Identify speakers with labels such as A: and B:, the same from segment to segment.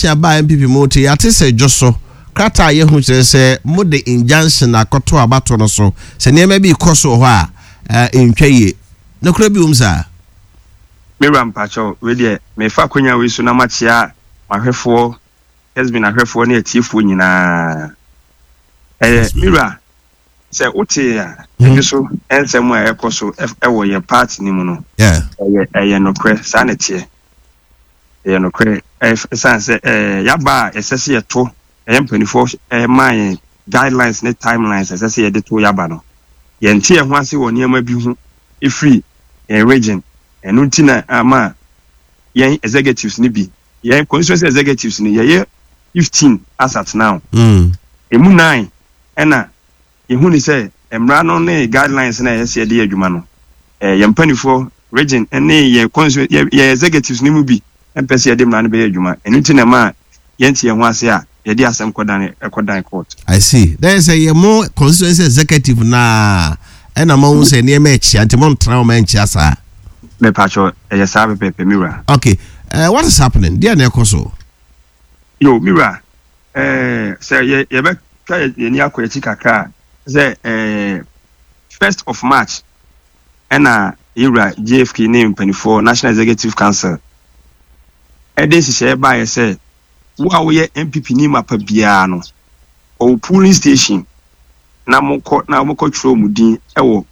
A: election ba MPP moti ate se joso krata ye hu kire se mode injunction akoto abato no so se niema bi koso ho a entwaye no kura bi umsa
B: Mira mpacho we de me fa kwanya we so na machia mahwefo has been ahwefo na atiefo nyina Mira se uti ya so ensem a ekoso ewo ye party ni mu no ye no kre sa na tie ye no kre sanse yaba esese ye to empanifo man guidelines ne timelines esese ye de to yaba no ye ntie ho ase wo niam bi hu free region enu ntina ama yen executives ni bi yen constituency executives ni ye 15 as at now emu 9 ena yehu ni say emra no ne guidelines na yesi de adwuma no yempanifo region ene ye constituency ye executives ni mu bi empese ye de mra no be adwuma enu ntina ma yenti ye ho ase a ye de asem kodan court.
A: I see. There is a more constituency executive na ena ma hu say ne ma echi antimon tra ma enchi asa
B: me pacho sabe pepe Mira.
A: Okay, what is happening there na ekoso
B: yo Mira say ye be ka ye ni akoyachi kakra say 1st of March ena Ira JFK name 24 National Executive Council this is say by say wo ye MPP ni mapa bia no o polling station na moko tro mudin ewo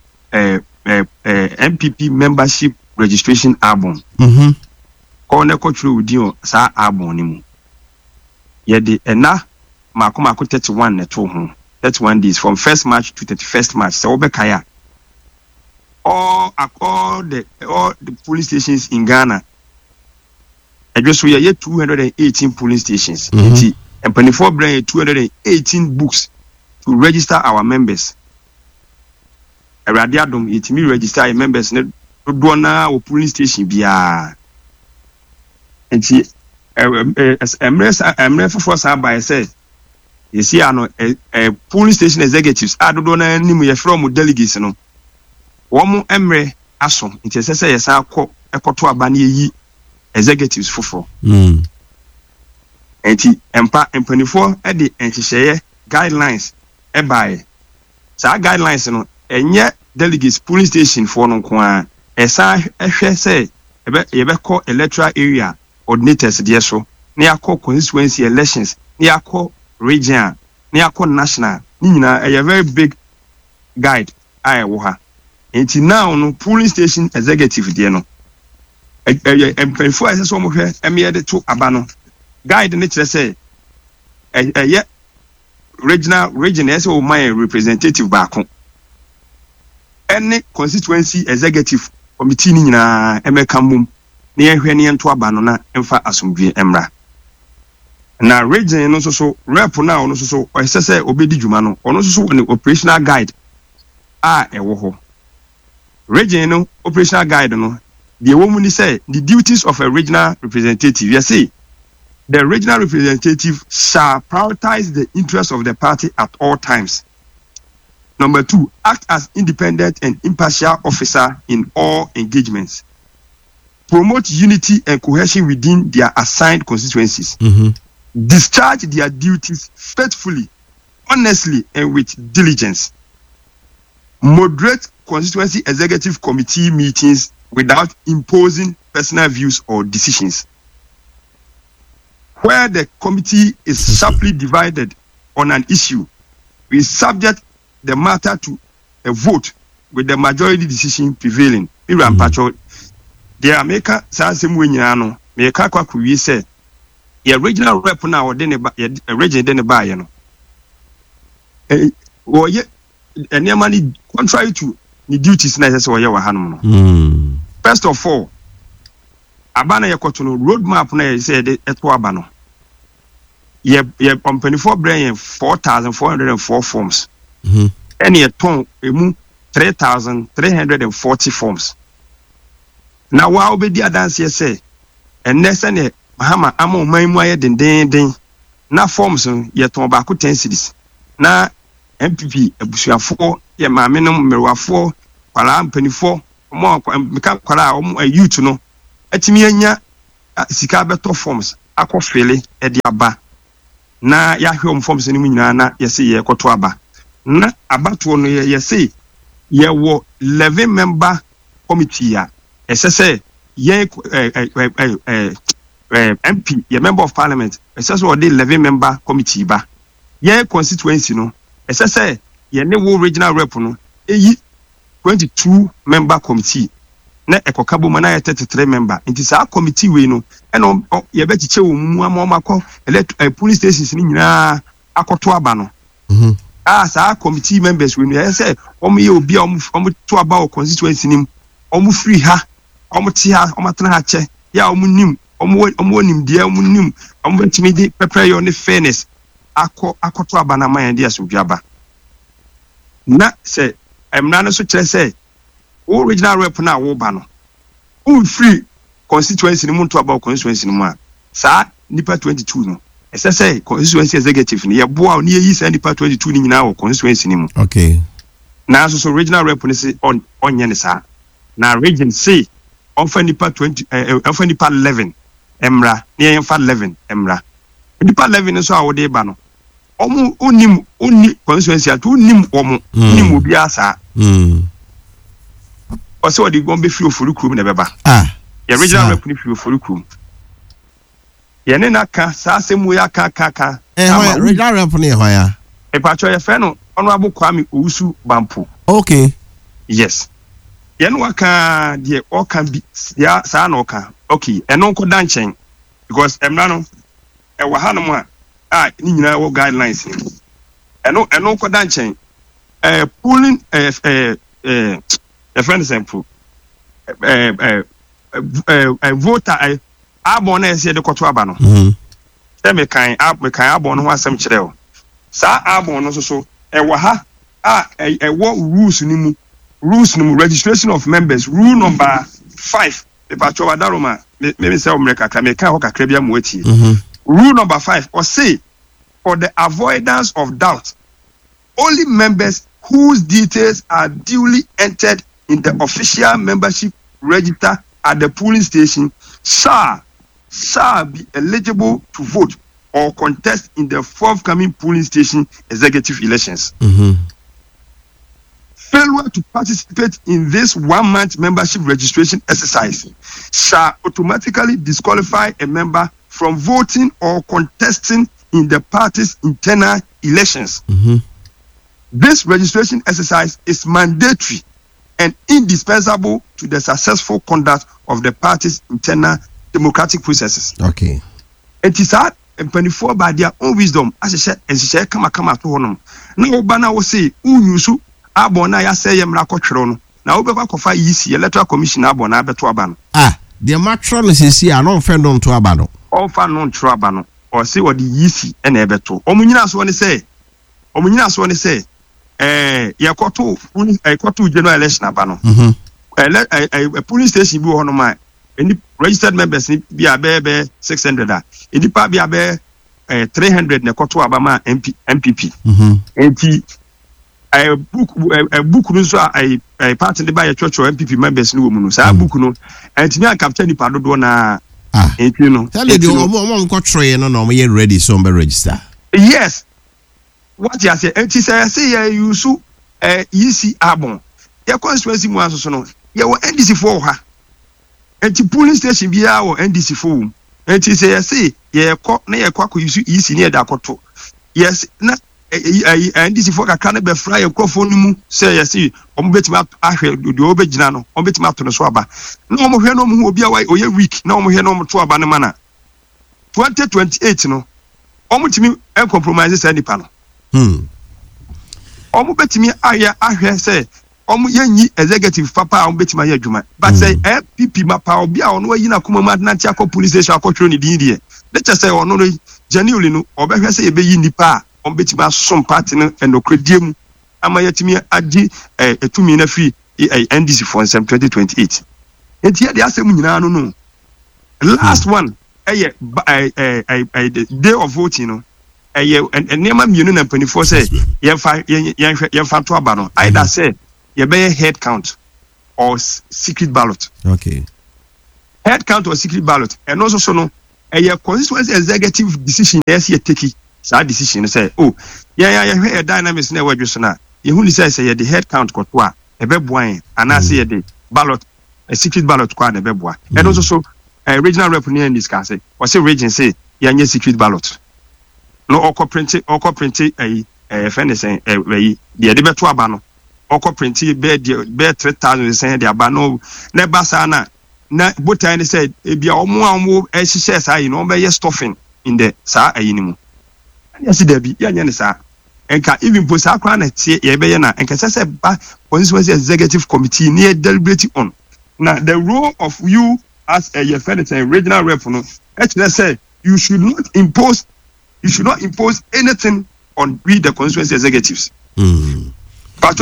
B: MPP membership registration album ko ne ko tro mudin sa album ni mu ye de ena mako 31 ne to ho 31 days from 1st March to 31st March so obekaya all the police stations in Ghana. I just we are 218 polling stations. And 24 bring 218 books to register our members. A radiadum it me register our members ne do na o polling station bia. And see emre for us by say you see ano polling station executives do na nim ye from delegates no. Womu emre asom it say yes akọ ekoto aba na yi executives foforo enti empanifo e de enhyehyeye guidelines e bae sa guidelines no enye delegates polling station for no nko a esa ehwe say ebe call electoral area coordinators de so na yakọ constituency elections na yakọ regional na yakọ national ni nyina a very big guide ai wo ha enti now no polling station executive de no empanifo ese so mo hwe eme de to aba no guide ne kire say region ese o my representative baako any constituency executive committee ni nyina emeka mum na yehwe ne ento aba no na emfa asomdwe emra na region no so rep na ono so ese say obedi dwuma no ono so ne operational guide a ewo ho region no operational guide no the woman say the duties of a regional representative. You see, the regional representative shall prioritize the interests of the party at all times. Number 2, act as independent and impartial officer in all engagements. Promote unity and cohesion within their assigned constituencies. Discharge their duties faithfully, honestly, and with diligence. Moderate constituency executive committee meetings without imposing personal views or decisions. Where the committee is sharply divided on an issue, we subject the matter to a vote with the majority decision prevailing. The America says no America we say the original rep now or then a region then a buy no. Or yet any money contrary to the duties necessary or hanom. First of all, abana yakoto roadmap na say eto abano. Ye on 24 brain 4,404 forms. Any a ton emu 3,340 forms. Now wa obedi adanse say ennese ne mahama amo manmu aye den na forms ye ton ba ko 10 cedis. Na MPP abusuafo ye maame no merwafo kwala mpanifo mo meka kwala youth no atimi anya sika beto forms akofele edi aba na yahwe forms ni mu nyina na yesi ye koto aba na abato no yesi ye wo 11 member committee ya esese ye MP ye member of parliament esese o de 11 member committee ba ye constituency no esese ye ne wo regional rep no eyi 22 member committee na ekokabo mana ya 33 member nti sa committee we no eno ye be chiche wo mu amakọ police stations ni nyina akoto aba no sa committee members we no ye say omo ye obi omo to aba o constituency nim omo free ha omo ti ha omo tena ha che ya omo nim omo nim dia omo nim omo betimi di prepare your fairness akoto aba na man dia so biaba na say emna no so kire say original rep na wo ba no free constituency ni muntu about constituency ni ma sa nipa 22 no say constituency executive ni ye boa ni yi sa nipa 22 ni nyina wo constituency ni mu
A: okay
B: na so original rep ni say onye ni sa na region say onfa nipa onfa nipa 11 emra ni yen fa 11 emra nipa 11 so a wo de ba no omu oni constituency atu nim omu nim obi asa also the gombe free ofuru krum na beba the original rep ni free ofuru krum ye ne naka sa asemu ya ka
A: original rep ni ho ya
B: e pacho ye fe no honorable Kwame Owusu Bampo
A: okay
B: yes ye no waka de o kan bi ya sa na o kan okay e no ko danchen because emna no e wa hanom ni nyina wo guidelines ni e no ko danchen pulling a friend sample voter abon na se de koto aba no e me kan abon no asem kire o sa abon no so e wa ha e wo rules ni mu registration of members rule number 5 e pa cho wadaroma me say o mreka ka me kan ho kakra bia mo ati rule number 5 or say for the avoidance of doubt only members whose details are duly entered in the official membership register at the polling station shall be eligible to vote or contest in the forthcoming polling station executive elections. Failure to participate in this 1-month membership registration exercise shall automatically disqualify a member from voting or contesting in the party's internal elections. This registration exercise is mandatory and indispensable to the successful conduct of the party's internal democratic processes.
A: Okay.
B: It is hard and 24 by their own wisdom as a share kama to honum. Now Obana will say, Unyusu, Abona ya say yemra kochrono. Na obekwa kofa yisi electoral commission abona beto abano.
A: The matron is here, I don't friend on to abano.
B: All fan non trabano or say what the yisi and ebeto. Omunyina so one say. Yakoto general election abano. A police station bi hono ma any registered members bi abebe 600 edi pa bi abe 300 na koto abama MPP. Enti a book no so a party de ba ya church MPP members no mu no sa book no enti na capture ni padodo na enti no
A: tell you omo nko try no na omo ye ready so be register.
B: Yes. What you say? Enti say ya yusu yisi abon. Ya constituency mu aso no. Ya wo NDC for ha. Enti polling station bia wo NDC for. Enti say ya ko na ya kwa ko yusu yisi ne da koto. Yes na NDC for kakra na be fra ya krofo no mu say ya say omo betima ahwe de obegina no. Omo betima to no so aba. Na omo hwe no mu obi awa oye week na omo hwe no omo to aba ne mana. 2028 no. Omo timi en compromise say nipa no. Omo betimi ahwe say omo yanyi executive papa omo betimi ya adwuma but say FPP mapa obi a ono ayi na kuma ma na tia ko police station akotwero ni din die let say ono no genuinely no obehwe say ebe yi nipa omo betimi asom party no enokredie mu ama yatimi agi etumi na free NDC for 2028 enti ya de asem nyina no last one day of voting no and nema mienu na 24 say yemfa to aba no either say ye be head count or secret ballot.
A: Okay.
B: Head count or secret ballot and also so no a constituency executive decision yes ye take that decision say oh yeah dynamics na we so na you who say the head count ko to a ebeboan and I say the ballot a secret ballot kwa na ebeboa and also so regional rep ni discuss or say region say yeah secret ballot no oko print friend say the beto aba no oko print be 3000 say the aba no na basa na botan ni say ebia omo ehihye sa yi no be stuffing in the sa ayi ni mu yes there be ya nya ni sa enka even post akwa na tie ye be ye na enka say ba constituency executive committee near deliberating on now the role of you as a regional rep no actually say you should not impose anything on we the constituency executives but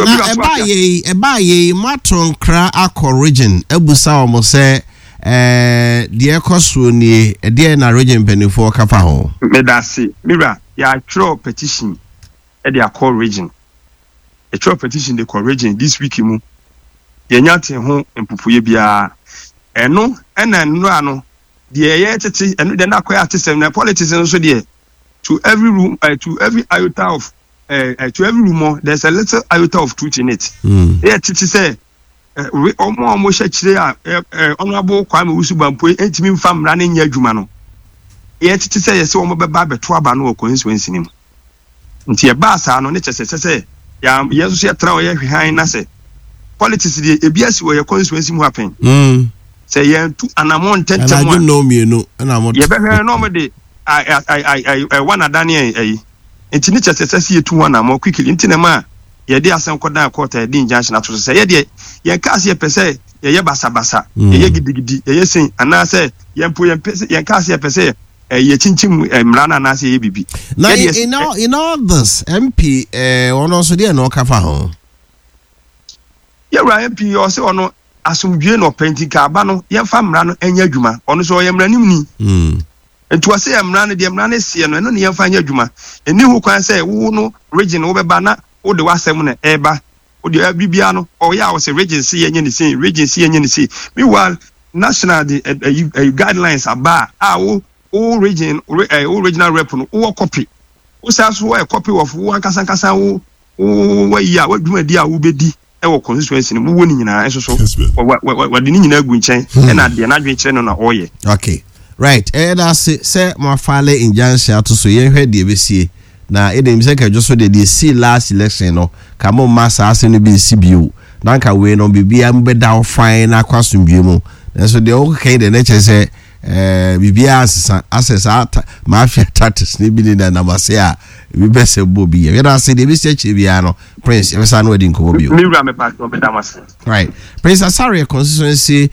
A: eba matron kra akọ region ebusa omo say the ekoso ni de na region penifo kafa ho
B: me da say mira ya throw petition e dey call region a throw petition dey call region this week mu ye nyate ho empupuye bia eno ena nnu ano de ye tete eno de na akoya atesem na politics nso de to every room to every iota of to every rumor there's a little iota of truth in it ye tete say omo hye kire a honorable Kwame Usubampo entimi mfa mra na nya adwuma no ye tete say yes omo beba beto aba no constituency nim nti e ba sa no ne chese ya yeso ye tra o ye hwan na say politics de ebiasi wo ye constituency mu happen say ye tu anamon tentem
A: wa no mienu na mo
B: ye be hwan no mo de I one adani enti ni chese ye tu wana mo quickly enti na ma ye de asen kodan court e din junction ato say ye de ye case ye pese ye basa ye gidigidi ye sen ana say ye mpo ye pese ye case ye pese ye chinchim mrana na say ye bibi
A: na in all this MP ono so de no kafa ho
B: ye ra MP o se ono asumdwe no pentika aba no ye fa mra no anya adwuma ono so ye mranim ni entu ase ye mra no de mra no sie no ne ye fa anya adwuma eni hu kwan say wo no region wo beba na wo de wasem no eba wo de bibia no o ya wo se region see ye ni see region see ye ni see meanwhile national the guidelines aba wo region regional rep no wo copy wo say so wo copy of wo ankasa wo ya wo dwuma di a wo bedi e wo constituency ni wo ni nyina eso so wo de ni nyina agu nchen e na de na dwen kire no na oye
A: okay right that's say my file injunction ato so ye hwe de besie na edem se ka joso de see last election no ka mo massa ase no bi sibio na nka we no bibia mbeda o fine na kwasomdwe mu so de o kai de na chese bibia asesa mafia tatis ni bi na namase a bi bese bobi ye na se de bi se bia no prince e sa no edi nko bobi
B: mi ra me pa to be damase
A: right prince Asare constituency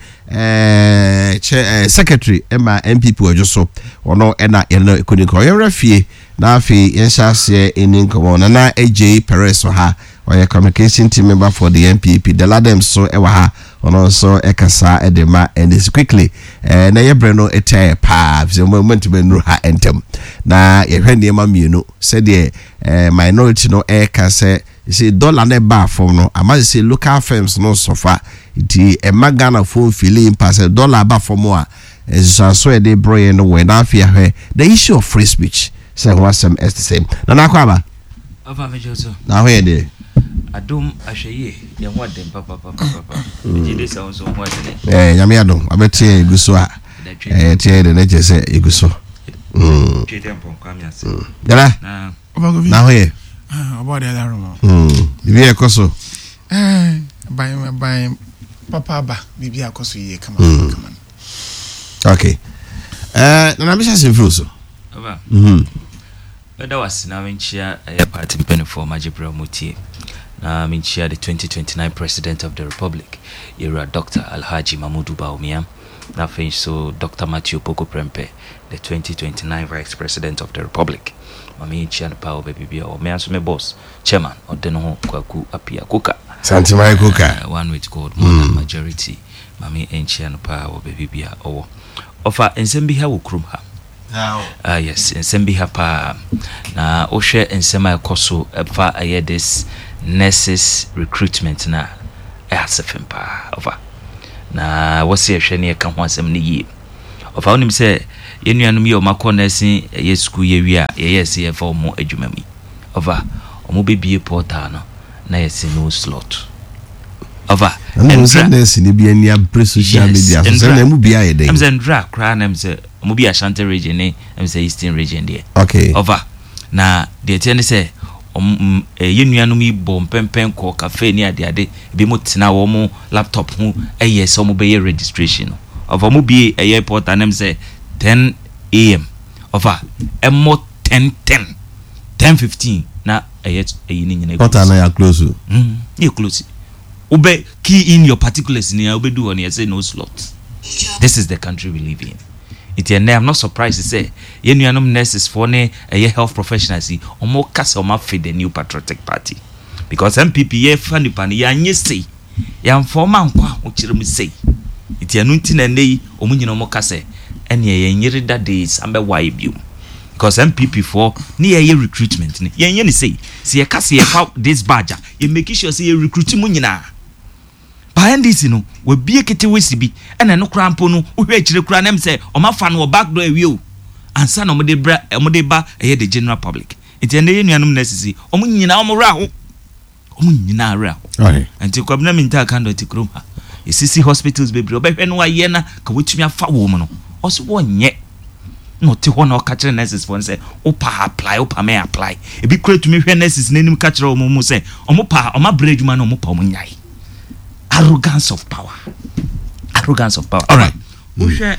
A: secretary Emma MPP ojoso ono na eno ekoniko ye refie na afi yenshase eninko na AJ Perez ha or communication team member for the MPP the ladem so ewa ha ono so ekasa edema and is quickly na ye breno ete pa the moment be no ha entem na ye hwe ne ma mienu said the minority no ekase say dollar ne ba from no ama say local firms no so far the Magana phone feeling pass dollar ba from a so e dey bro no when afia hwe the issue of free speech say what some is the same na kwaba
C: ova mejoso
A: na hwe dey
C: adom ahweye ye ho adem papa ejide sa so ho adem
A: nyame adom abetie eguso a tie de na jese eguso
C: tempo kwamia se
A: dala na hwe
D: about the other room
A: bibi ekoso
D: by papa ba bibi akoso ye come on
A: okay na bisha sinfruso
C: ova Beda was na menchia a party pen for Majibra Mutie. Na menchia the 2029 President of the Republic, Era Dr. Alhaji Mahmoud Bawumia. Na finish so Dr. Matthew Poko Prempeh, the 2029 Vice President of the Republic. Mami Chian Power Baby or me boss, Chairman or Deno Kwaku Apia Kuka.
A: Santimai Kuka.
C: One with called more than majority. Mami Enchian Power Baby or offer Ensembi Krumha. Yes, Ensembi Hapa na Oshe Ensema Koso Efa aye this nurses recruitment na asefempa over na wasi ehwe ne ka ho asem ne yi of our name say yenuanum ye o makọ nursing ye school ye wi a ye say for mo adwuma mi over omo bebie portal no na ye say no slot over
A: and nursing ni bi ani abre social media so na mu bia ye den
C: am say ndra kra na am say omo bi Ashanti region ni am say Eastern region there
A: okay
C: over na de tie ni say yenuanum yi bom pempen ko cafe ni ade bi mo tina wo mo laptop hu eye so mo be registration of mo bi airport and am say 10 a.m. over emo 10:15 na ni nyina
A: portal na ya close
C: you close ube key in your particulars ni ube do on you say no slot. This is the country we live in. I'm not surprised to say yenuanum nurses for ne health professionals omo kasa omo feed the New Patriotic Party because MPP ye fani pani ya nyese ya mfoma nkwa ochirem sei itianu ntina nei omo nyina omo kasa ene ye nyiri that days ambe why biom because MPP for ni ye recruitment ni ye ni sei si ye kasa ye fa this badge ye make sure say ye recruit mu nyina behind this no we bie kete wesi bi ena no krampo no wo hwe akire kura nem say o ma fa no back door awie o ansa no mo de ba the general public it ende yenuanum nesisi o mo nyina o mo ra ho o mo nyina ra ho anti kwabna minta kando ti krom ha esisi hospitals bebre obehwe no aye na ka wotumi afa wo mo no o so wonye no ti ho na o ka kire nurses for say o pa apply o pa me apply e bi kure tumi hwe nurses nenim ka kire o mo say o mo pa o ma bredwuma na o mo pa o mo nyai arrogance of power. All right. Usha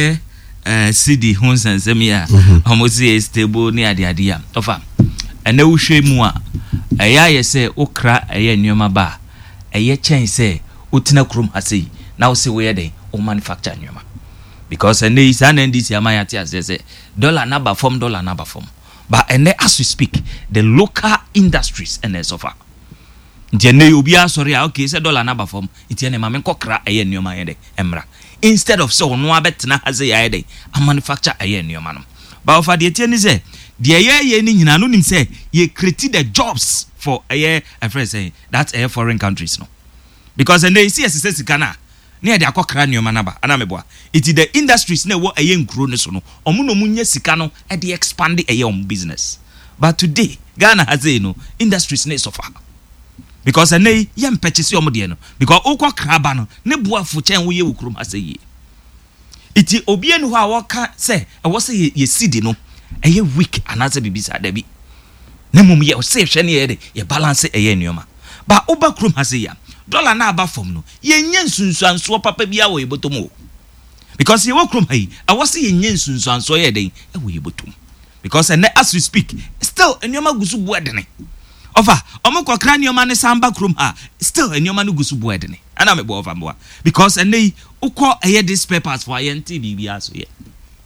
C: CD Hunsan Semia almost stable near the idea of and no shame moi. Aya say okra a nyoma ba. A chain say utina krum hasi. Now say where they o manufacture nyoma. Because and is an end this yamayati as they say dollar number form. But and as we speak, the local industries and so far. Jene ubia sorry okay say dollar na ba form itiene ma men kokra aye nneoma ye de emra instead of so no abetena haze ye de a manufacture aye nneoma no ba ofa de etiene say de ye ni nyina no nim say ye create the jobs for aye a friend say that's aye foreign countries no because and they see as sika na na de akokra nneoma na ba ana meboa it the industries na wo aye nkro ne so no omo no munya sika no e de expand aye business but today Ghana has no industries na so far. Because a nay yam purchase your modiano because okwa kraba no ne boa fo chen wo ye wukrum asaye iti obie no ha waka say e wo say ye sidi no e ye weak anaza bibisa da bi ne mum ye say hwe ne ye de ye balance e ye nneoma ba oba krum asaye dollar na aba fom no ye nya nsunsuanso papa bia wo ye botom because ye wo krum hai e wo say ye nya nsunsuanso ye den e wo ye botom because and as we speak still nneoma gusu bo edene over omukwa cranium ne samba krum ha still enyoma no gusu bo edene ana me bo over mboa because ene ukọ eye this papers for yenti bibia so ye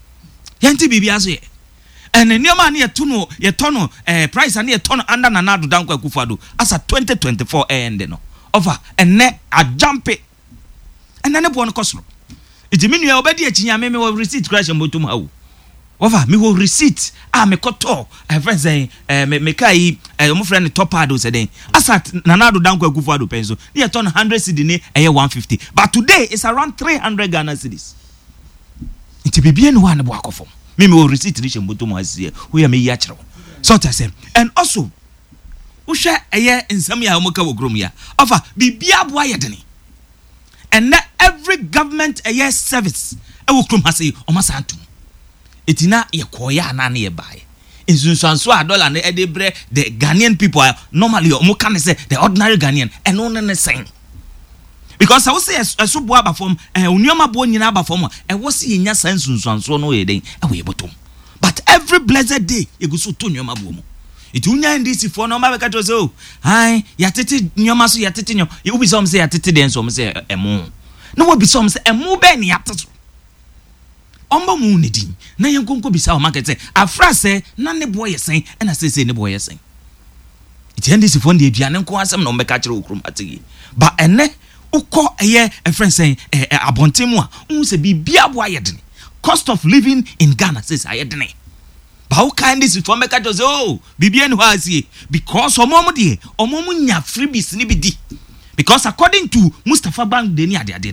C: and enyoma ne ye tono price ane ye tono under na nadu dankwa kufado asa 2024 end no over ene a jump ene bo no kosoro ejimi nua obedi achinya me wo receipt crash mbotum ha wo over me will receipt me koto friends me kai mo friend top ado say den asat nanado danko agufo ado penso ne turn 100 cedi ne 150 but today it's around 300 Ghana cedis it be bien one bo akofo me will receipt ni shemboto mo asie we me yi akere so ta say and also wo hwe nsam ya mo ka wogrom ya over bibia bo ayedene and every government service wogrom ha say o masantum etina ye koya na na ye buy insunsanso a dollar na e bre the Ghanaian people are normally o can say the ordinary Ghanaian and no na saying because I will say so bo aba form unioma bo nyina aba form e wo se nya sansunsanso no ye den e we botom but every blessed day ye go so to unioma bo mu itu nya ndisi for no ma be ka to so hi ya tete unioma so ya tete nyo ye ubi some say ya tete den so say emu no wo bi some say emu be ni ya tete omba mu ne din na yenkonko bisa o market say afra say na ne boy yesen na say ne boy yesen iti ndi sifo ndi aduane nko asem na ombeka kire okrum atigi ba ene ukọ a friend saying abontemu a unu se bibia bo ayedene cost of living in Ghana says ayedene ba how kind this for make just oh bibia ni ho asie because omom nya freebies ni bi di because according to Mustafa Bank de ni ade no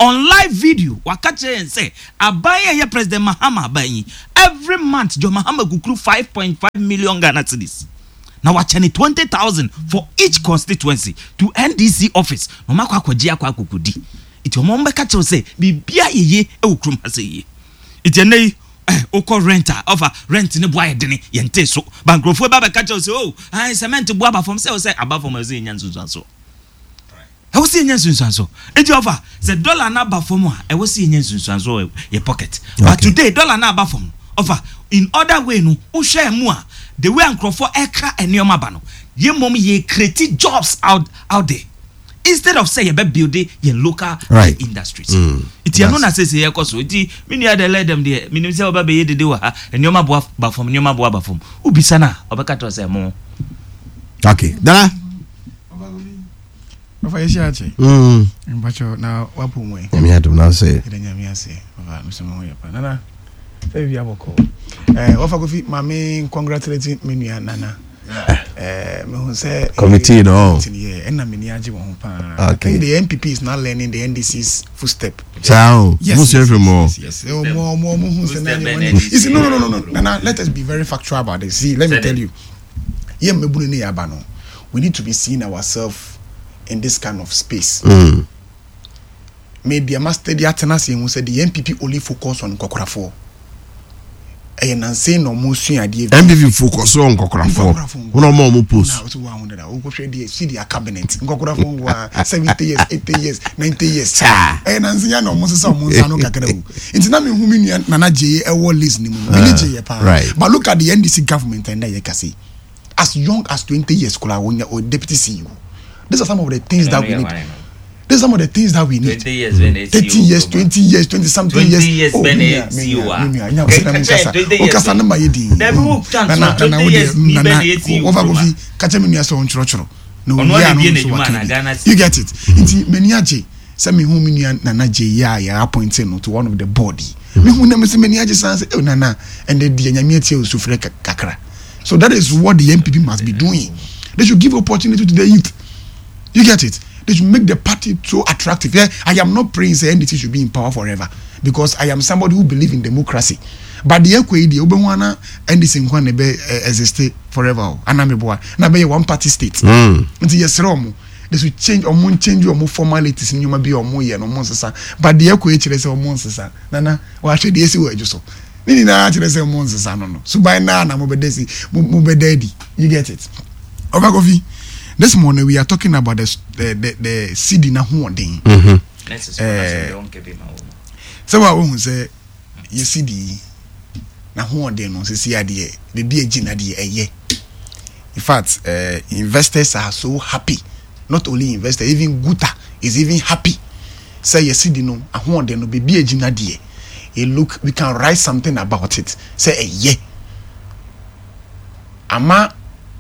E: on live video wakache and say abaya ya President Mahama abayi every month Jo Mahama gukuru 5.5 million Ghana cedis. Now watching 20,000 for each constituency to NDC office. No makwa kwaji akwa kukudi. Iti omombe kache say bibia yeye ukrum hase. Iti nei oko renter offer rent ne boy deni yente so bankrofo baba kache say oh I cement boy ba from say above from say nyanzu so. I was seeing so. Iti offer the dollar na ba from I was seeing so your pocket. But today dollar na ba from offer in other way no o share more the way Nkrofo ekra enioma ba no ye mom ye create jobs out there instead of say ye be build ye local industries. It you know na say ye koso iti me near the let them there me nim say oba be ye dede wa ha enioma bo ba from enioma bo ba from ubisa na obeka to say mo.
A: Okay dala
D: Ofa yeshache mbacho na wapu mwe
A: nyame adom na say
D: nyame ase ofa msemo ye pa nana Baby aboko. Ofa Kofi mami congratulating me nua nana. Me who say
A: committee no.
D: Yeah, and na me ni age won pa. Okay. The NPP is not learning the NDC's footstep.
A: Ciao. Yes.
D: Yes. More who say no. Nana, let us be very factual about this. See, let me tell you. Ye me bunu ni aba no. We need to be seeing ourselves in this kind of space. Maybe a master the atenasi who said the NPP only focus on Kokorafo. And say no motion idea.
A: MPP focus on Kokorafo. No more post.
D: Now to 100. We see their cabinet. Kokorafo 70 years, 80 years, 90 years. And say no Moses or Monsano Kakadu. It's not me who mean Nana J. listening. Right. But look at the NDC government and I can see as young as 20 years, or deputy CEO. These are some of the things that we need. These are some of the things that we need.
C: 20 years, when
D: 30 years, 20 years, 20 something years.
C: 20 years, when
D: you get it. Meniaje, some who Nana J. appointed to one of the body. Me who never say Meniaje sans Nana and the Dianyamete Sufre Kakra. So that is what the MPP must be doing. They should give opportunity to the youth. You get it? They should make the party so attractive. Yeah, I am not praying say NDC should be in power forever because I am somebody who believes in democracy. But the equity, the Obenwana NDC nkwa be exist forever. Anameboa na be one party state. Nti yesero they should change or formalities in yoma be or mo ye no mo sesa. But the equity chire say mo sesa. Nana wa hwe de esi wo adwo Nini na chire say mo sesa no. So by na mo be desi mo be daddy. You get it? Obagovi. This morning we are talking about the CD na huonding. So what we say you CD na huonding no say ade the BG na de eye. In fact, investors are so happy. Not only investors, even Guta is even happy. Say you CD no huonding no be BG na de. Look, we can write something about it. Say yeah. Ama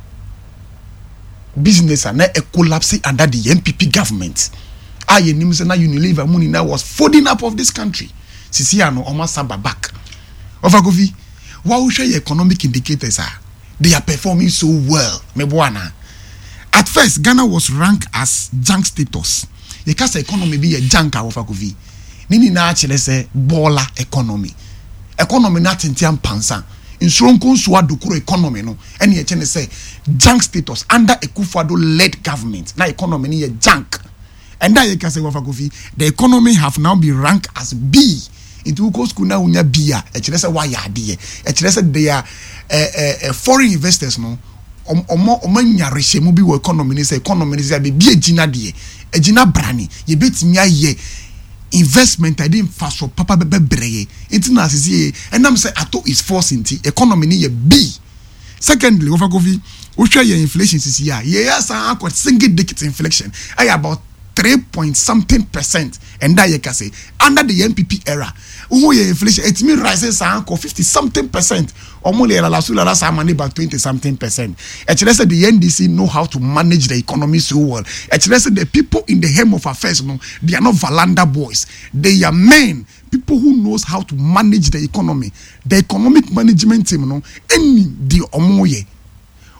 D: business are not a collapse under the MPP government. I na Unilever money now was folding up of this country. Sisiano almost back. Ofagovi, what show your economic indicators are? They are performing so well. Mebwana. At first, Ghana was ranked as junk status. The cast economy be a junk Ofagovi. Nini na chile say baller economy. Economy not in tiam pansa. In Sronko Suadukuro economy no any HN say junk status under a Akufo-Addo led government. Na economy ni junk. And that you can say Wafagofi, the economy have now been ranked as B. Into Uko school now unya B. HN say why ya D. HN say they are foreign investors no. Omanya reshe mo bi wo economy ni say be B ejina de. Ejina brani. Ye betimi aye investment I didn't fast for papa bebreye intina asisi and am say ato is force inti economy ni ye B. Secondly, Ofagofi we share your inflation sisi ya yes akwa single digit inflation I about 3.something% and that you can say under the NPP era who your inflation it mean rises 50-something%. Omole la sula sa money about 20-something%. Actually said the NDC know how to manage the economy so well. Actually said the people in the helm of affairs no they are not Valanda boys. They are men, people who knows how to manage the economy. The economic management team no any the omoye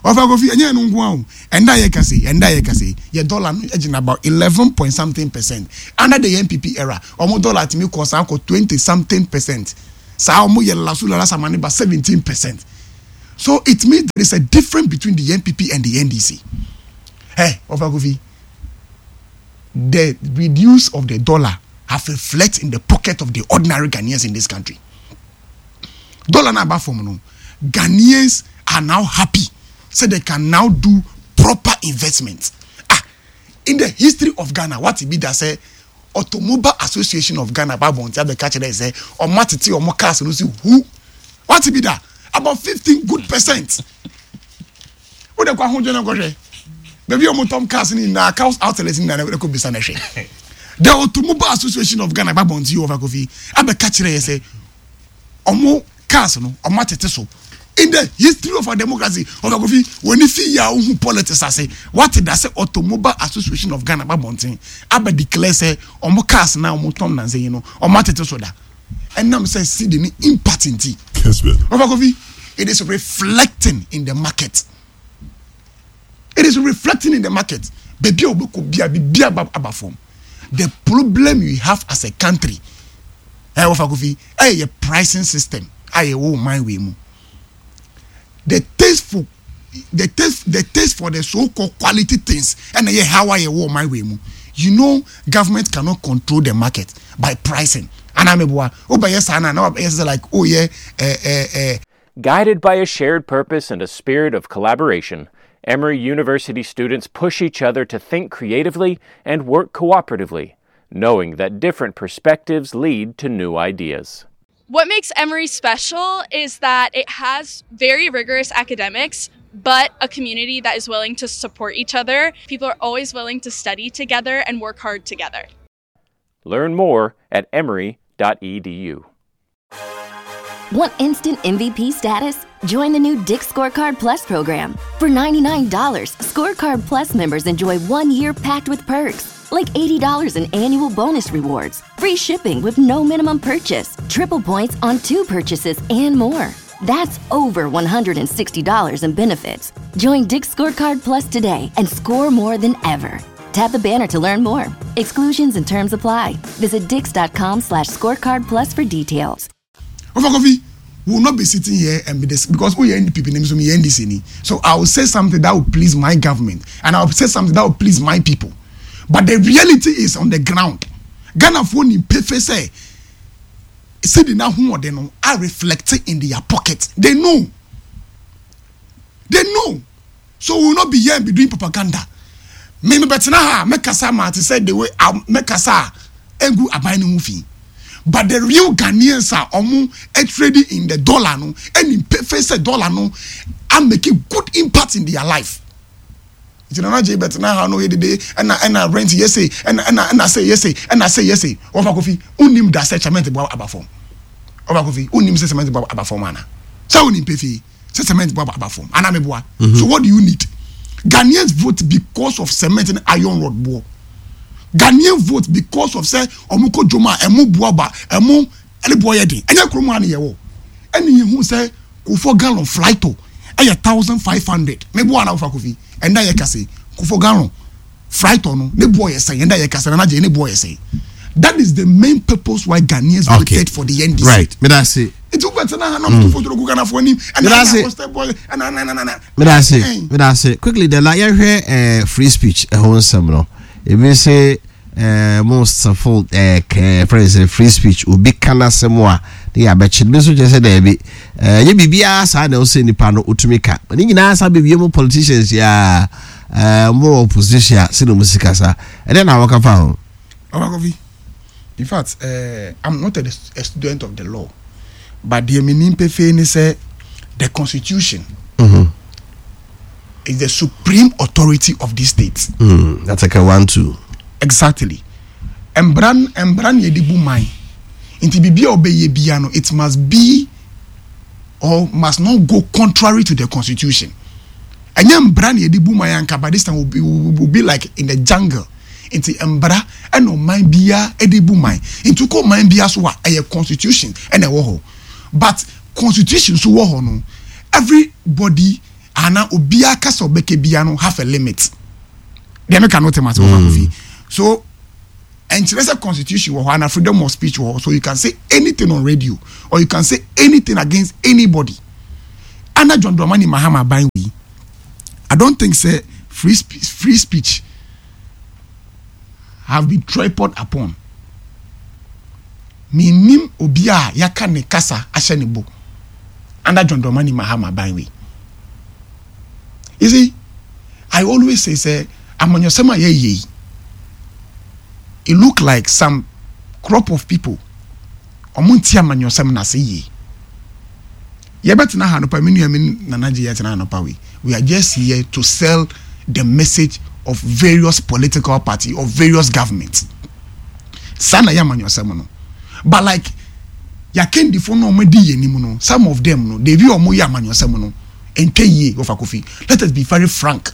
D: Ofa Kofi enye no nko enda ye ka say ye dollar no agin about 11 point something percent. Under the NPP era omo dollar timi cost am 20 something percent. Sa omo ye la sula last money about 17%. So it means there is a difference between the NPP and the NDC. Hey, Ofa Kofi, the reduce of the dollar have reflected in the pocket of the ordinary Ghanaians in this country. Dollar na ba form no. Ghanaians are now happy, so they can now do proper investment. In the history of Ghana, what it be that say Automobile Association of Ghana Babon the catch there say or matiti or cars who what it be that about 15 good percent. What the kwa honjo na go hwe baby o motom cars in na cows outlets in na ko bisa na hwe the Automobile Association of Ghana Babon ti over Kofi abe catch there say omo cars no o matete so. In the history of our democracy, when you see your own politics, I say, what did I say? Automobile Association of Ghana, Babontin, Abba declare say, Omo cars now, Motom Nanze, you know, or Matete Soda. And now say, see the impact in tea. It is reflecting in the market. It is reflecting in the market. Baby, the problem we have as a country, a pricing system, my way. The taste for the so-called quality things and how I my way. You know, government cannot control the market by pricing. And I'm like, oh yeah,
F: Guided by a shared purpose and a spirit of collaboration, Emory University students push each other to think creatively and work cooperatively, knowing that different perspectives lead to new ideas.
G: What makes Emory special is that it has very rigorous academics, but a community that is willing to support each other. People are always willing to study together and work hard together.
F: Learn more at emory.edu.
H: Want instant MVP status? Join the new Dick Scorecard Plus program. For $99, Scorecard Plus members enjoy 1 year packed with perks, like $80 in annual bonus rewards, free shipping with no minimum purchase, triple points on 2 purchases, and more. That's over $160 in benefits. Join Dick Scorecard Plus today and score more than ever. Tap the banner to learn more. Exclusions and terms apply. Visit dix.com/scorecard plus for details.
D: We will not be sitting here and be this because we are NPP names me NDC. So I will say something that will please my government and I will say something that will please my people. But the reality is on the ground. Ghana phone in PF say the now who they know are reflected in their pockets. They know. They know. So we will not be here and be doing propaganda. Me better na make kasa ma to say the way I make kasa engu abani mufi. But the real Ghanaians are trading in the dollar no and in face dollar no and making good impact in their life. It's not just better now no day and I rent yes and I say yes and I say yes. Over coffee unim da settlement about form. Over coffee unim settlement about form ana. So unim pay settlement about form. Ana meboa. So what do you need? Ghanaians vote because of cement and iron rod war. Ghanaian vote because of say omuko joma emu buaba emu eleboyedi enya kromo ane yewo eni hu say ko 4 gallon flight to 1,500 me bo ana Kofi enda ye kase ko 4 gallon flight no ne boy say enda ye kase na je ne boy say that is the main purpose why Ghanaians voted for the NDC. Right, me that say it will better na no to go Ghana for him and
A: me that say quickly the like free speech e ho nsem no. If we say most of all free speech will be kana semwa the abechi be so just say there be ye bibia sa na o say nipa no otumika but ni nyina sa be mo politicians ya more opposition say no musika sa and then I work fa ho
D: in fact I'm not a student of the law but the meaning pefe ni say the constitution is the supreme authority of this state.
A: That's like a 1-2.
D: Exactly. Embran yedibu mai. Inti bibi obeye biano. It must be or must not go contrary to the constitution. And embran yedibu mai anka by this time will be like in the jungle. Inti embra eno mai biya edibu mai. Intu ko mai biya suwa a constitution and a woho. But constitution so woho no. Everybody are ana obia kasa obeke bia no have a limit. They make an automatic so and the constitution and freedom of speech, so you can say anything on radio or you can say anything against anybody. Under John Dramani Mahama Bangui, I don't think say free speech have been trampled upon. Minim obia yaka ne kasa ashenebo under John Dramani Mahama Bangui. You see, I always say amanyosema ye. It look like some crop of people. Omunti amanyosema na say ye. Ye betina hanopa minu nanaji yetina hanopa we. We are just here to sell the message of various political party or various governments. Sana ya manyosema no. But like ya kendi fono omedi ye nimu no. Some of them no. They view omu ya manyosema no. Ente ye of akofi. Let us be very frank.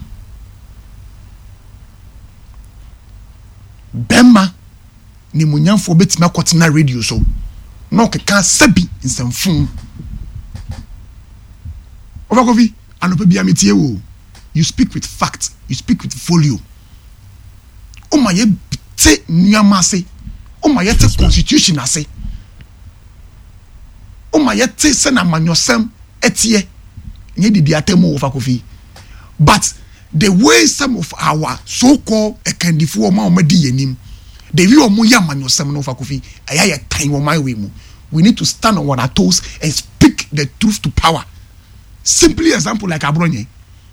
D: Bema ni munyamfo betima kwatina radio so no keka sabi nsɛmfo Ovakovi anope bia metie wo you speak with fact, you speak with folio. O ma ye te nyama se o ma ye te constitution ase o ma ye te se na manyosem etie nye didi atemu Ovakovi. But the way some of our so-called ekandifo ma omadi yenim the view omo ya manyosem no Ovakovi aya time o my way mu. We need to stand on our toes and speak the truth to power. Simply example like Abronye.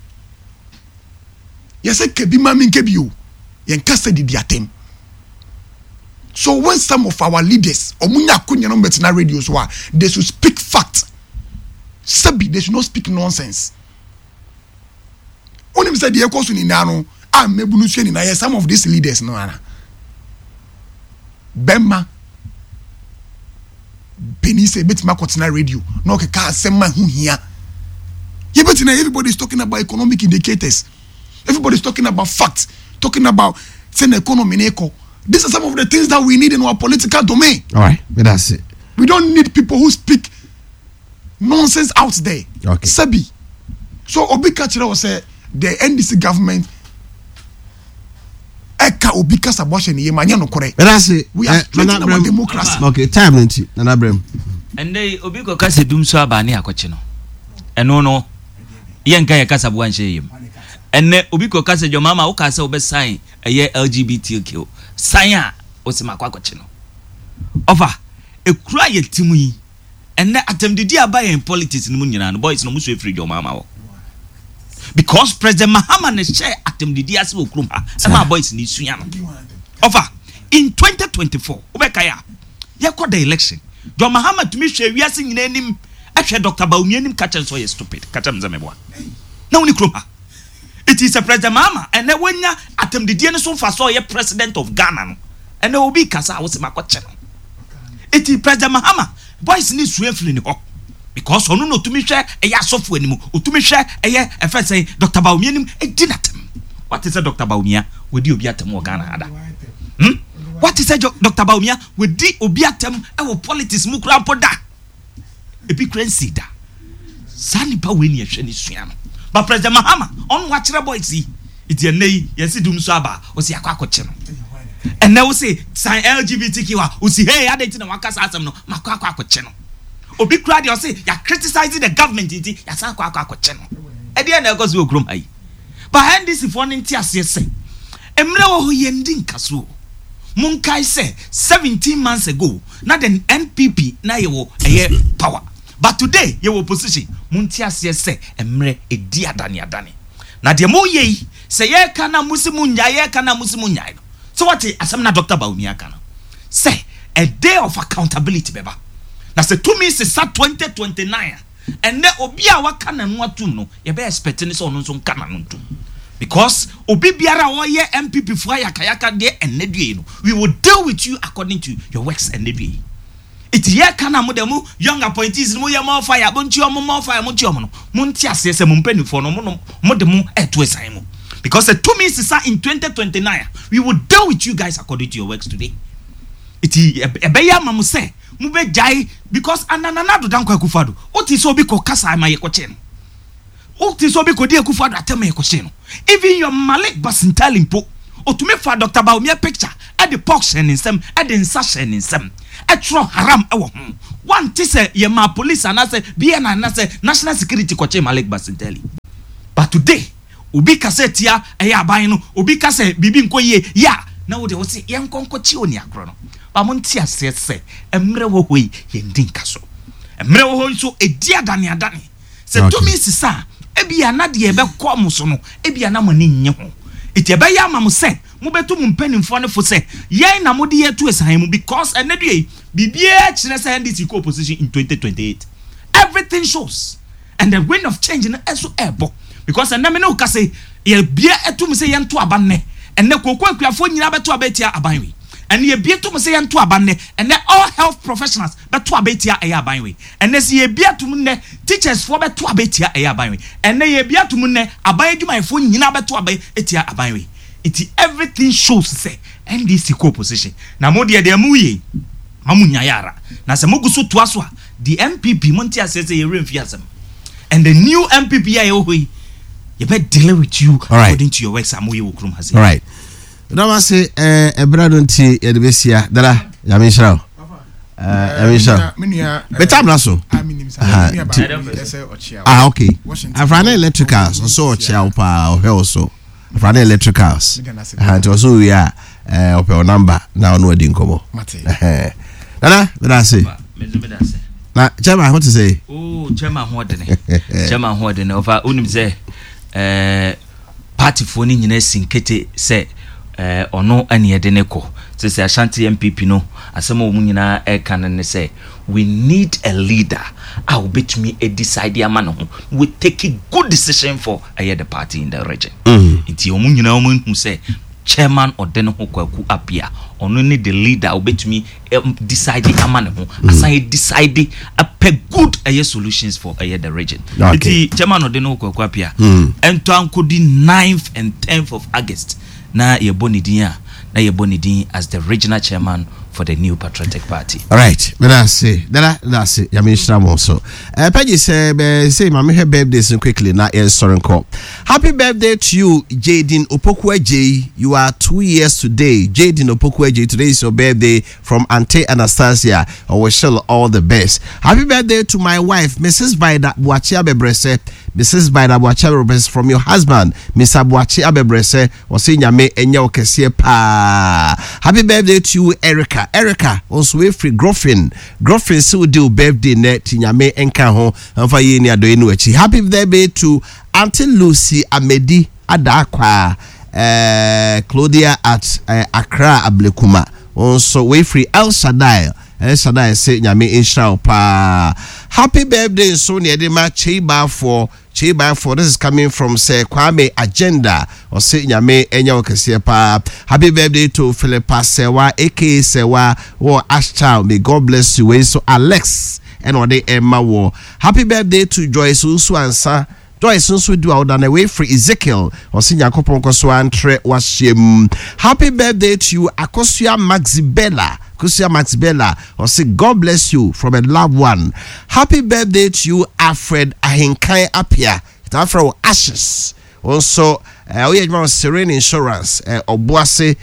D: Yes, kebima min kebio. Yen kase di diatem. So when some of our leaders omunya kunya no betina radio so they should speak fact. Sabi, they should not speak nonsense. Onim said the ekosu ni nano mebunu hwe ni na some of these leaders no ana. Bema Benise betima kwatina radio no keka asema hu hia. Everybody is talking about economic indicators. Everybody is talking about facts, talking about the economy. These are some of the things that we need in our political domain.
A: All right, but that's it.
D: We don't need people who speak nonsense out there.
A: Okay.
D: Sabi. So Obi Kachira was say the NDC government eka Obi Kasa abortion ye manya no correct.
A: But that's it.
D: We are strengthening our democracy.
A: Okay, time nti Nana Brem.
E: And they Obi ko kase dum so abane akwache no. Eno no yenka ye kasa bo anhye yim. Enne Obi ko kase jo mama wo kase obe sign eye LGBTQ. Sign a osima akwache no. Over ekura ye timu yi. Enne atemdidi abaye in politics ni mu nyina no boys no muso efiri jo mama wo. Because President Mahama ne share atemdidi ase wo krum ha. Ema boys ni suya no. Over in 2024 obekaya ye ko the election. Jo Mahama tumi hwe wiase nyina nim ahwe Dr. Baumi nim catch so ye stupid. Catch am zameboa. Na woni krum ha. It is a President Mahama and na wonya atemdidi ne so fa so ye president of Ghana no. And Obi kasa wo se makoche no. It is President Mahama boys ni suefri ni ho. Because onu no tumi hwe eye asofo animu otumi hwe eye efe say Dr. Baumi anim edinatem. What is a Dr. Baumia we di obi atem wo Ghana ada? What is a Dr. Baumia we di obi atem e wo politics mu kura poda. Ebi crazy da. Sani pa we ni ehwe ni sua no. But President Mahama on wa kire boys yi iti enei yesi dum so aba o si akwakoche no. And now say sign LGBTQ we see hey adenti na wakasa asem no makwakoche no. Obi crowd you say you criticizing the government iti ya san akwakoche no. E dey na gozi ogrom ayi. Behind this if one nti ase say emre wo ho ye ndi nkaso. Munkai say 17 months ago na the NPP na ye wo power. But today ye wo position munti ase say emre edi adani. Na de mo ye say ye kana musimu nya ye kana musimu nya. So what asem na Dr. Baumi aka no. Say a day of accountability beba. Na say 2 minutes is 2029 and then obi a waka na no atum no ye be expecting so no so nka na no. Because obi biara wo ye MPP fo ayaka de enedue no. We will deal with you according to your works enedue. It ye kana mo dem young appointees mo ye more fire bonchi omo more fire mo chi omo no. Mo nti asese mo mpanifo no mo dem eto esan mo. Because the 2 minutes is in 2029 we will deal with you guys according to your works today. It ebeya mamu say mu be jai because ananana do dan kwa kufado. Oti so bi ko kasa ma ye ko chen. Oti so be kodi Akufo Addo atema e kwhye no. Even your Malik Basintali mpo otumi fa Dr. Bawumia picture at the box and in some at the insertion in some etro haram ewo ho. One ti say ye ma police and say BN and say national security kwache Malik Basintali. But today obi kase tia eya aban no obi kase bibi nkoye ya na wo de wo se yen konkochi oni agro no. Ba mo ntia se emre wo hoi ye ndinka so. Emre wo hoi so edi adane se to me sisa ebia na de ebe kom so no ebia na mo ni nye ho. Iti ebe ya mamu se mo betu mo mpanimfo ne fo se yen na mo de yetu esan mu because enedue bibia kire se NDC co opposition in 2028 everything shows and the wind of change na eso ebo because eneme no ka se ye bia etum se yen to aban ne enne kokwa akuafo nyina beto abetia aban wi enne ye bia tum se yen to aban ne enne all health professionals beto abetia eya aban wi enne se ye bia tum ne teachers for beto abetia eya aban wi enne ye bia tum ne aban adwumayfo nyina beto abetia aban wi it everything shows say NDC co opposition na mo de mu ye mamunya yara na se moguso to aso a the MPP monti asese ye remfi asem and the new MPP ya hoyi you better deal with you according to your works amoye wokrum hase.
A: All right. Now I say ebrado nti ye de besia dara ya me shira. Me shira. Betam na so. Okay. Afrana electricals so ochia pa o so. Afrana electricals. And also we are open number now no edi nkomo. Nana, what I say? Na Chema, what to say?
C: Oh, Chema Hodene. Chema Hodene over unim say party phone nyina sinkete say ono ane edene ko. Say Ashanti MPP no asema omu nyina e kan ne say we need a leader. I will bet me a decide amano. We take a good decision for the party in the region. Inti omu nyina omu hu say chairman or den ho kwaku apia ono ne the leader obet me decide amane ho asan decide a good solutions for the region. The chairman or den ho kwaku apia ento ankodi 9th and 10th of August na ye bonidin as the regional chairman for the New Patriotic Party.
A: All right, that's it. Yamishna also. Peggy say mama her birthday so quickly na call. Happy birthday to you, Jaden Opokwe. You are 2 years today. Jaden Opokwe, today is your birthday from Auntie Anastasia. I wish you all the best. Happy birthday to my wife, Mrs. Baida Buachi Abebrese. Mrs. Baida Buachi Abebrese from your husband, Mr. Buachi Abebrese. Osinyame enya okesie pa. Happy birthday to you, Erica also we free Groffin so do birthday net nyame enka ho amfa ye ni ado enu achi. Happy birthday to Auntie Lucy Amedi Adakwa Claudia at Accra Ablekuma also we free El Shaddai say nyame insha pa. Happy birthday so near the match Cheba for this is coming from say Kwame Agenda or say nyame enya okese pa. Happy birthday to Philippa Sewa aka Sewa or Ashtown. May God bless you. So Alex and Ode Emma War. Happy birthday to Joyce Usu Ansa. Joyce Usu do out and away for Ezekiel or Sinya Kopon Koswan Tre Washim. Happy birthday to you Akosia Maxibella. Max Bella or say God bless you from a loved one. Happy birthday to you, Alfred Ahinkai Apia. It's Alfred Ashes. Also, we have Serene Insurance, Obuase,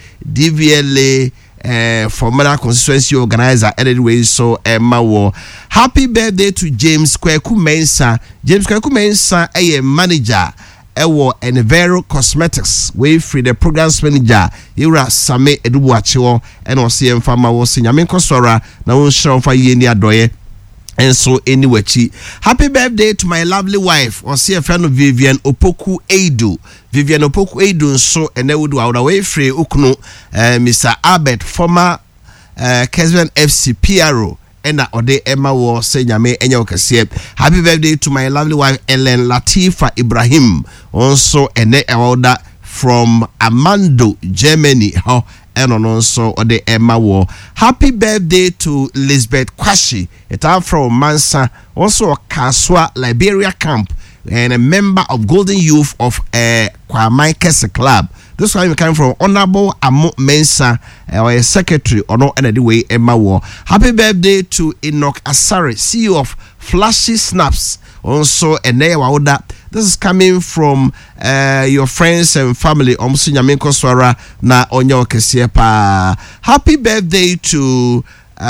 A: DVLA, former constituency organizer, anyway, so Mawo. Happy birthday to James Kweku Mensa. James Kweku Mensa, a manager. Ewo Envero Cosmetics we free the programs manager Ira Same Eduwachiwo and Osiem Fama was in Yamenkosora na won show for ye ni adoye and so anyway happy birthday to my lovely wife Osia friend of Vivian Opoku Edu so and they would do away free ukunu Mr. Albert former Kesven FC PRO and Ode Emma was saying Yame Enya Okase. Happy birthday to my lovely wife Ellen Latifa Ibrahim. Also and order from Amando, Germany. And also Ode Emma War. Happy birthday to Lisbeth Kwashi. It's from Mansa. Also a Kaswa Liberia camp and a member of Golden Youth of Kwamai Kese Club. This one came from Honorable Amo Mensa, our secretary, or no anyway, Emma War. Happy birthday to Enoch Asare, CEO of Flashy Snaps. Also, and there This is coming from your friends and family. Omsu Nyamenko Swara na onyo kesiye pa. Happy birthday to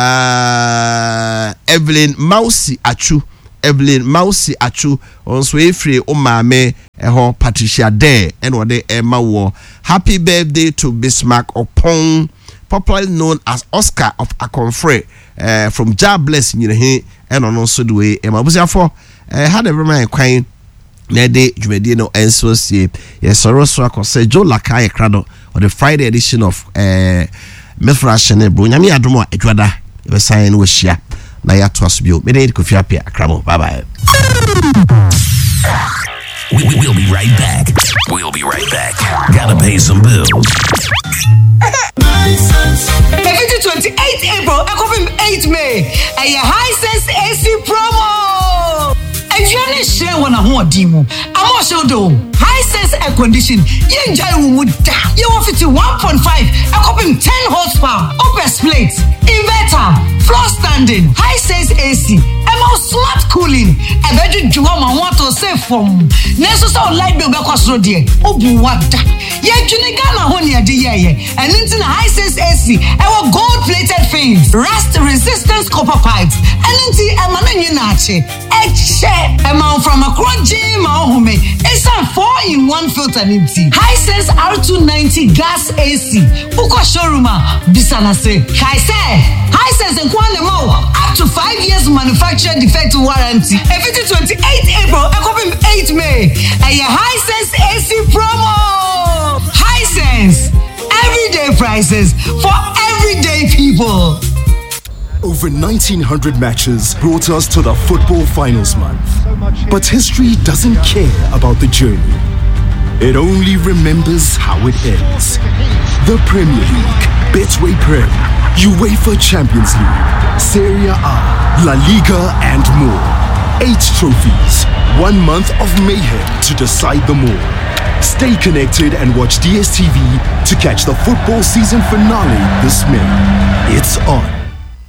A: Evelyn Mausi Achu. Evelyn Mausi Achu. Onso efre umame eho Patricia De enwode emawo. Happy birthday to Bismarck Opong, popularly known as Oscar of Akonfre, from Jobless Nyine and on also the way Emabusiafo had a very kind Nede Jumedino and so see yes Soroso Akose Joe Lakai Crado or the Friday edition of Mefrash and Brunyami Adumo Edwada sign with Shia Naya Twasbio Mede Kofiapia Akramo. Bye bye.
I: We'll be right back. We'll be right back. Gotta pay some bills.
J: 28 April, I come 8 May. A Hisense AC promo. If you're not sure when I'm on demo, I'm also do Hisense air condition. You enjoy wood. You want 1.5. I come 10 horsepower. Upper split, inverter, floor standing, Hisense AC. I'm on smart cooling. I bet you want to save from. Neso so light bill back was road here. Obu wada. Ye Junigana honey a day. And into the Hisense AC. Our gold plated fins, rust resistance copper pipes. And into a mananachi. Amount from a crowd gym or home. It's a 4-in-1 filter into Hisense R290 gas AC. Uko showrooma bisana say. Hisense and Kwanemo up to 5 years manufacturer defect warranty. Every 28 April, I come 8 May. A Hisense AC promo. Hisense, everyday prices for everyday people.
K: Over 1900 matches brought us to the football finals month. But history doesn't care about the journey. It only remembers how it ends. The Premier League, Betway Prem, UEFA Champions League, Serie A, La Liga and more. 8 trophies, 1 month of mayhem to decide them all. Stay connected and watch DSTV to catch the football season finale this May. It's on.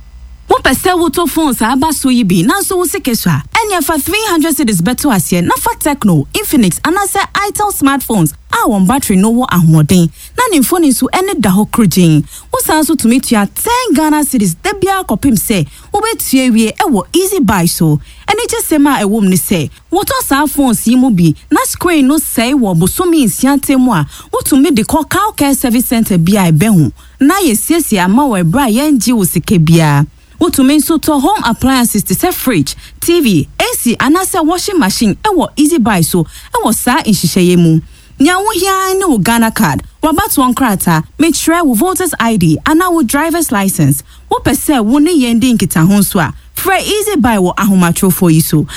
L: Pese woto phones aba so yibi nanso wo sekeswa enya fa 300 cedis beto asie na fa Tecno, Infinix anase Itel smartphones a won battery no wo ahoden na ne phone so ene da ho krujin wo san so tumi tua 10 Ghana cedis da bia kopim se wo betua wie e wo easy buy so ene chesema e wom ni se woto sa phones yi mu bi na screen no sei wo bosomi nsiantemu a wo tumi de call care service center bia e behu na yesiesie ama wo bra yenji wo sike bia. Utumen so to home appliances to say fridge, TV, AC, and as a washing machine, easy buy so, sa in Shishayemu. Nya wo hia ne wo Ghana card, wabat one krata, make sure wo voters ID and our driver's license. Wo pese wo ne yende nkita ho so a, free easy buy wo ahomatro for you so.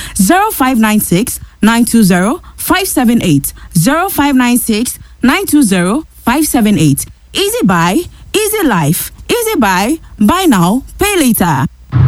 L: 0596 920 578 0596 920 578. Easy buy, easy life. Easy buy now, pay later.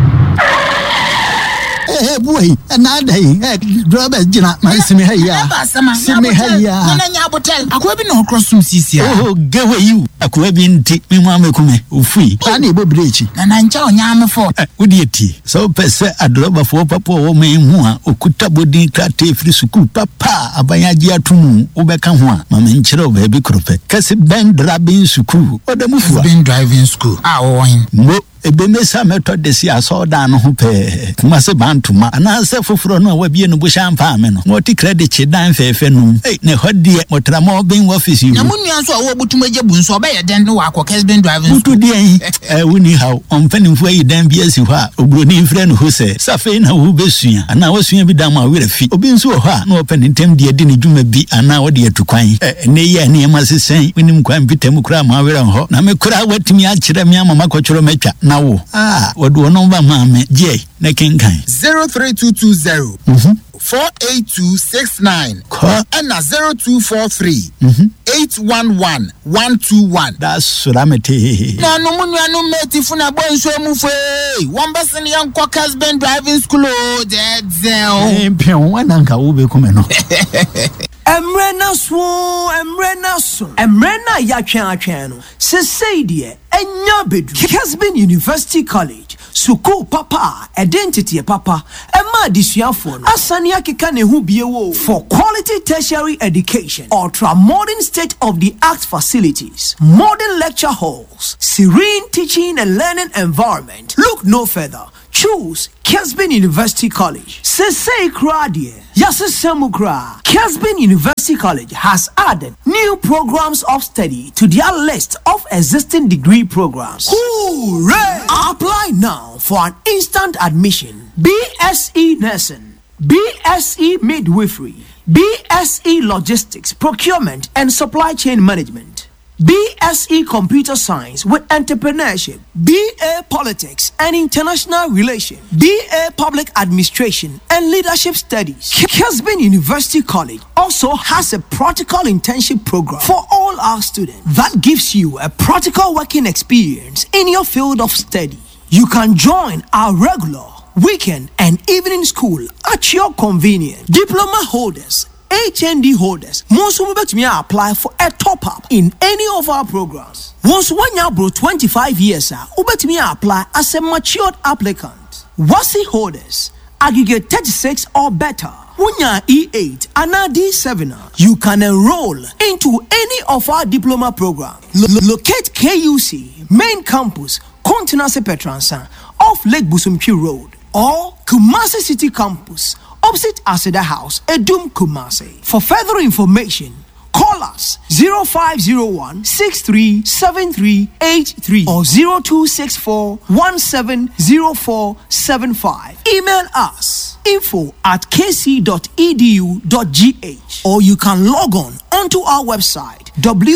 M: Hey boy, another Robert Jina, my semi here. Semi here. Nanya hotel. Akwebi no cross some sisi. Oh, get where you. Akwebi nti me mama kume. Ufui. Pani bobrechi. Na ncha onyame for. Udieti. So pese adroba for papa wo me hu a okuta bodi krate free school papa abanyaji atumu ubeka hu a mama nchire obabi krope. Kase ben driving school. Odamufu. Ben driving school. Ah won. Mo ebemesa method desi asoda no ho pe kuma se bantuma ana se foforo no wabie no busha mpa me no moti credit chidan fefe no ne hodie motramo ben office you na munua so awo butumaje bu nso oba ye den no wa akokesben driving school die woni how onfanimfo yi dan bi asi ho a obroni mfre no ho se safe na wo besua ana wasua bi dan ma were fi obi nso ho a na open ntem die di ne dwuma bi ana wo de atukwan ne ye ne ma sesen wenim kwan bitem kura ma were ho na me kura watimi a kire me ama makotworo matwa what do number mama J na kinkan
N: 03220 48269 and 0243 811 121.
M: That's Suramete.
N: No munu meti funa boy so mu fe. One person young cockers been driving school dead zell.
M: Pion one anka wo be come no.
O: Emrena ya twen no. Se say de enya bedu. Has been University College. suku papa identity papa ema disuafo no asane akeka ne hu biewo for quality tertiary education. Ultra modern state of the art facilities, modern lecture halls, serene teaching and learning environment. Look no further. Choose Kesbin University College. Sesei Kradie. Yasesemukra. Kesbin University College has added new programs of study to their list of existing degree programs. Hooray! Apply now for an instant admission. BSc Nursing, BSc Midwifery, BSc Logistics, Procurement and Supply Chain Management, BSc Computer Science with Entrepreneurship, BA Politics and International Relations, BA Public Administration and Leadership Studies. Kesbin University College also has a practical internship program for all our students that gives you a practical working experience in your field of study. You can join our regular, weekend and evening school at your convenience. Diploma holders, HND holders, most of them may apply for a top-up in any of our programs. Once one year bro 25 years, may apply as a matured applicant. WASI holders, aggregate 36 or better. Wunya E8 and D7, you can enroll into any of our diploma programs. Locate KUC, main campus, Continental Petransa, off Lake Busumpi Road, or Kumasi City Campus, opposite Aseda House, Edum Kumasi. For further information, call us 0501 637383 or 0264 170475. Email us info@kc.edu.gh or you can log on onto our website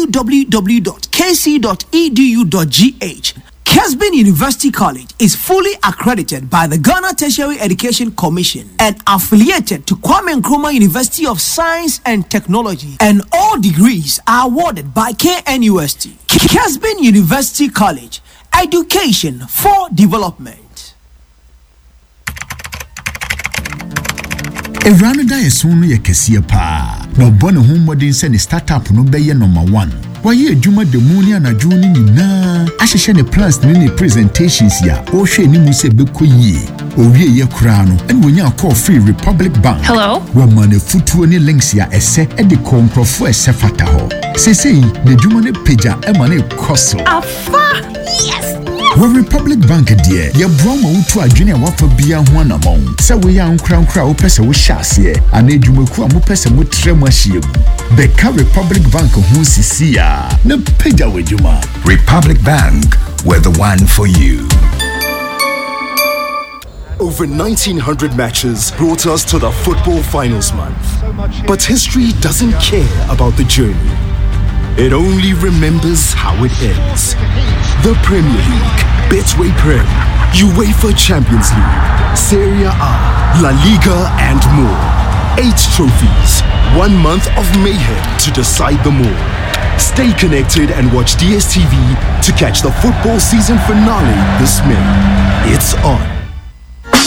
O: www.kc.edu.gh. Kesbin University College is fully accredited by the Ghana Tertiary Education Commission and affiliated to Kwame Nkrumah University of Science and Technology, and all degrees are awarded by KNUST. Kesbin University College, education for development.
P: Erano da yeso no yekesie pa no bone ho modern se ne startup no beye number 1 waye adwuma de mu ni anadwo ni nyina ahyehye ne plans ne presentations ya o hwe ni mu se bekoyie owie ye kura no ene wonya call free Republic Bank.
Q: Hello,
P: wa mane futuo ni links ya ese e de kontrofo ese fata ho sesei de adwuma ne pagya e mane koso
Q: afa yes.
P: Well, Republic Bank dear, your Broma to a junior wafa bia one among. So we are crown crow pesa with chassis, and a jumoku and pesa with tremashim. Beka Republic Bank of Musisia, no peda with Juma.
I: Republic Bank, we're the one for you.
K: Over 1900 matches brought us to the football finals month. But history doesn't care about the journey. It only remembers how it ends. The Premier League, Betway Prem, UEFA Champions League, Serie A, La Liga and more. 8 trophies, 1 month of mayhem to decide them all. Stay connected and watch DSTV to catch the football season finale this May. It's on.